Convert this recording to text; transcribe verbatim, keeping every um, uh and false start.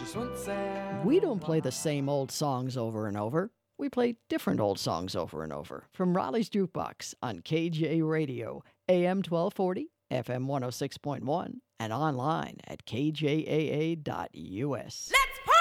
We don't play the same old songs over and over. We play different old songs over and over. From Raleigh's Jukebox on K J Radio, A M twelve forty, F M one oh six point one, and online at K J A A dot U S. Let's